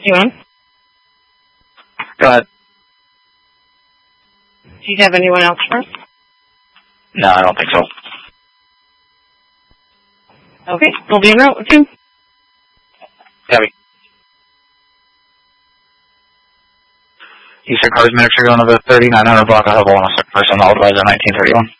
you in. Go ahead. Do you have anyone else for us? No, I don't think so. Okay, we'll be en route with you. Heavy. Eastern Cars Minutes are going to the 3900 block of Hubble on a sick person, all advisor 1931.